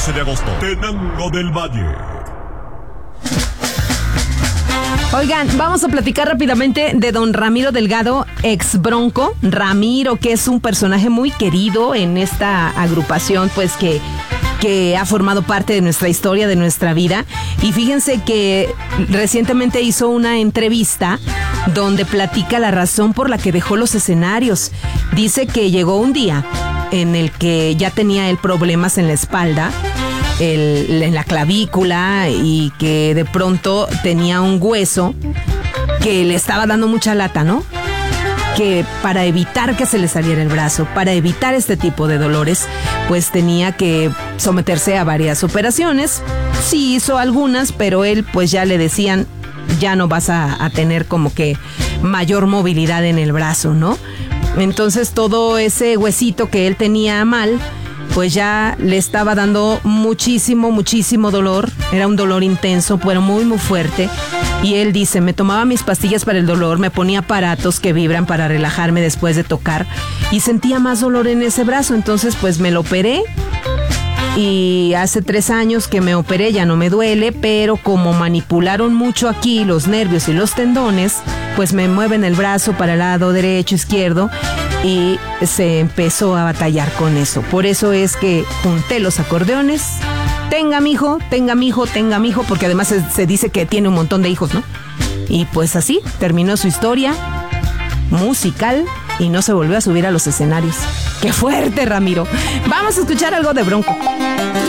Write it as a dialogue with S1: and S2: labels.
S1: 12 de agosto, Tenango del Valle.
S2: Oigan, vamos a platicar rápidamente de don Ramiro Delgado, ex Bronco. Ramiro, que es un personaje muy querido en esta agrupación, pues que ha formado parte de nuestra historia, de nuestra vida. Y fíjense que recientemente hizo una entrevista donde platica la razón por la que dejó los escenarios. Dice que llegó un día en el que ya tenía él problemas en la espalda, en la clavícula, y que de pronto tenía un hueso que le estaba dando mucha lata, ¿no? Que para evitar que se le saliera el brazo, para evitar este tipo de dolores, pues tenía que someterse a varias operaciones. Sí hizo algunas, pero él pues ya le decían, ya no vas a tener como que mayor movilidad en el brazo, ¿no? Entonces todo ese huesito que él tenía mal, pues ya le estaba dando muchísimo dolor. Era un dolor intenso, pero muy fuerte. Y él dice, me tomaba mis pastillas para el dolor, me ponía aparatos que vibran para relajarme después de tocar, y sentía más dolor en ese brazo. Entonces pues me lo operé, y hace 3 años que me operé, ya no me duele, pero como manipularon mucho aquí los nervios y los tendones, pues me mueven el brazo para el lado derecho, izquierdo, y se empezó a batallar con eso. Por eso es que junté los acordeones. Tenga mijo, porque además se dice que tiene un montón de hijos, ¿no? Y pues así terminó su historia musical y no se volvió a subir a los escenarios. ¡Qué fuerte, Ramiro! Vamos a escuchar algo de Bronco.